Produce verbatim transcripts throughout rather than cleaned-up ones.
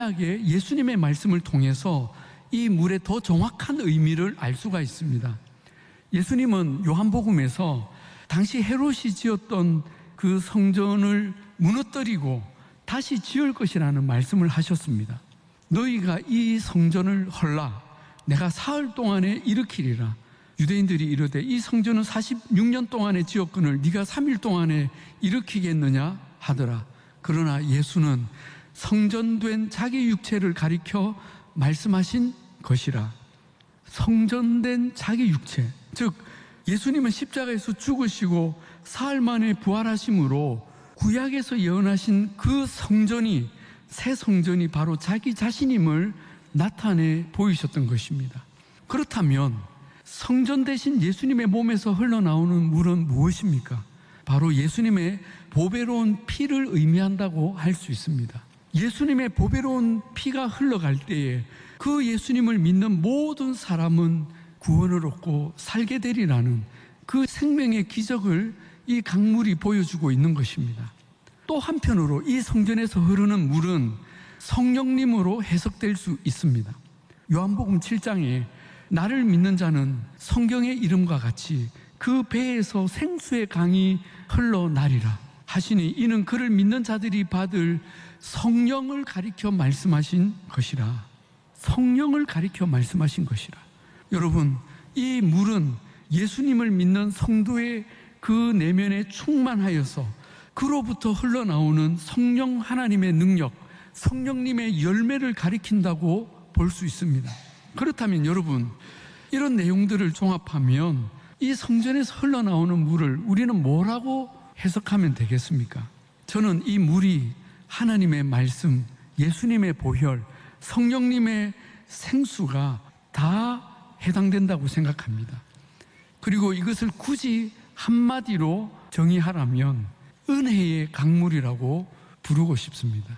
예수님의 말씀을 통해서 이 물의 더 정확한 의미를 알 수가 있습니다. 예수님은 요한복음에서 당시 헤롯이 지었던 그 성전을 무너뜨리고 다시 지을 것이라는 말씀을 하셨습니다. 너희가 이 성전을 헐라 내가 사흘 동안에 일으키리라. 유대인들이 이르되 이 성전은 사십육 년 동안에 지었거늘 네가 삼 일 동안에 일으키겠느냐 하더라. 그러나 예수는 성전된 자기 육체를 가리켜 말씀하신 것이라. 성전된 자기 육체, 즉 예수님은 십자가에서 죽으시고 사흘 만에 부활하심으로 구약에서 예언하신 그 성전이, 새 성전이 바로 자기 자신임을 나타내 보이셨던 것입니다. 그렇다면 성전 대신 예수님의 몸에서 흘러나오는 물은 무엇입니까? 바로 예수님의 보배로운 피를 의미한다고 할 수 있습니다. 예수님의 보배로운 피가 흘러갈 때에 그 예수님을 믿는 모든 사람은 구원을 얻고 살게 되리라는 그 생명의 기적을 이 강물이 보여주고 있는 것입니다. 또 한편으로 이 성전에서 흐르는 물은 성령님으로 해석될 수 있습니다. 요한복음 칠 장에 나를 믿는 자는 성경의 이름과 같이 그 배에서 생수의 강이 흘러나리라 하시니 이는 그를 믿는 자들이 받을 성령을 가리켜 말씀하신 것이라. 성령을 가리켜 말씀하신 것이라. 여러분, 이 물은 예수님을 믿는 성도의 그 내면에 충만하여서 그로부터 흘러나오는 성령 하나님의 능력, 성령님의 열매를 가리킨다고 볼 수 있습니다. 그렇다면 여러분, 이런 내용들을 종합하면 이 성전에서 흘러나오는 물을 우리는 뭐라고 해석하면 되겠습니까? 저는 이 물이 하나님의 말씀, 예수님의 보혈, 성령님의 생수가 다 해당된다고 생각합니다. 그리고 이것을 굳이 한마디로 정의하라면 은혜의 강물이라고 부르고 싶습니다.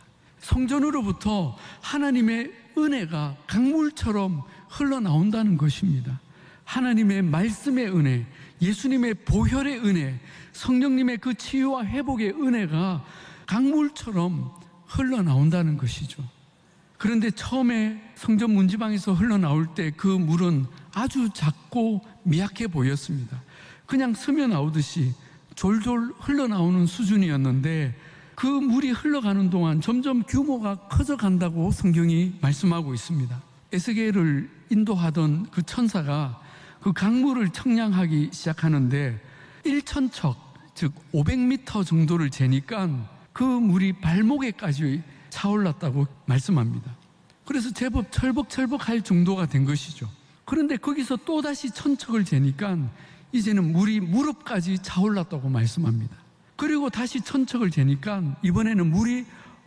성전으로부터 하나님의 은혜가 강물처럼 흘러나온다는 것입니다. 하나님의 말씀의 은혜, 예수님의 보혈의 은혜, 성령님의 그 치유와 회복의 은혜가 강물처럼 흘러나온다는 것이죠. 그런데 처음에 성전 문지방에서 흘러나올 때 그 물은 아주 작고 미약해 보였습니다. 그냥 스며 나오듯이 졸졸 흘러나오는 수준이었는데 그 물이 흘러가는 동안 점점 규모가 커져간다고 성경이 말씀하고 있습니다. 에스겔을 인도하던 그 천사가 그 강물을 청량하기 시작하는데 천 척, 즉 오백 미터 정도를 재니까 그 물이 발목에까지 차올랐다고 말씀합니다. 그래서 제법 철벅철벅할 정도가 된 것이죠. 그런데 거기서 또다시 천척을 재니까 이제는 물이 무릎까지 차올랐다고 말씀합니다. 그리고 다시 천척을 재니까 이번에는 물이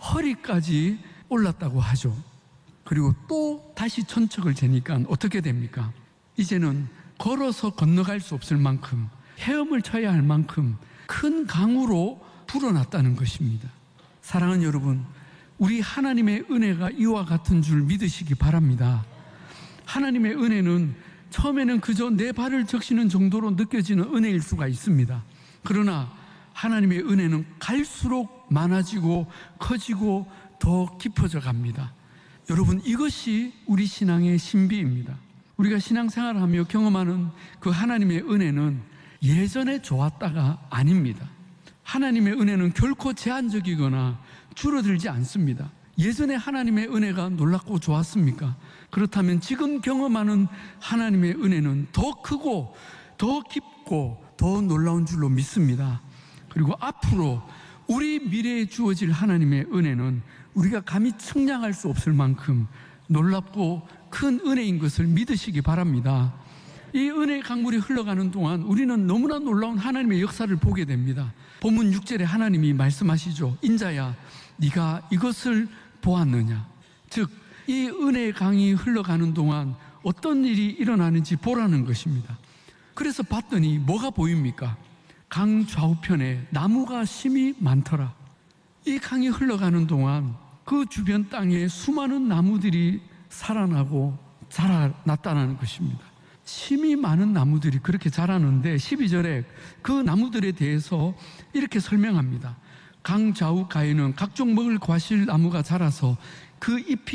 허리까지 올랐다고 하죠. 그리고 또 다시 천척을 재니까 어떻게 됩니까? 이제는 걸어서 건너갈 수 없을 만큼, 헤엄을 쳐야 할 만큼 큰 강으로 불어났다는 것입니다. 사랑하는 여러분, 우리 하나님의 은혜가 이와 같은 줄 믿으시기 바랍니다. 하나님의 은혜는 처음에는 그저 내 발을 적시는 정도로 느껴지는 은혜일 수가 있습니다. 그러나 하나님의 은혜는 갈수록 많아지고 커지고 더 깊어져 갑니다. 여러분, 이것이 우리 신앙의 신비입니다. 우리가 신앙생활을 하며 경험하는 그 하나님의 은혜는 예전에 좋았다가 아닙니다. 하나님의 은혜는 결코 제한적이거나 줄어들지 않습니다. 예전에 하나님의 은혜가 놀랍고 좋았습니까? 그렇다면 지금 경험하는 하나님의 은혜는 더 크고 더 깊고 더 놀라운 줄로 믿습니다. 그리고 앞으로 우리 미래에 주어질 하나님의 은혜는 우리가 감히 측량할 수 없을 만큼 놀랍고 큰 은혜인 것을 믿으시기 바랍니다. 이 은혜의 강물이 흘러가는 동안 우리는 너무나 놀라운 하나님의 역사를 보게 됩니다. 본문 육 절에 하나님이 말씀하시죠. 인자야, 네가 이것을 보았느냐? 즉, 이 은혜의 강이 흘러가는 동안 어떤 일이 일어나는지 보라는 것입니다. 그래서 봤더니 뭐가 보입니까? 강 좌우편에 나무가 심이 많더라. 이 강이 흘러가는 동안 그 주변 땅에 수많은 나무들이 살아나고 자라났다는 것입니다. 심이 많은 나무들이 그렇게 자라는데 십이 절에 그 나무들에 대해서 이렇게 설명합니다. 강 좌우가에는 각종 먹을 과실 나무가 자라서 그 잎이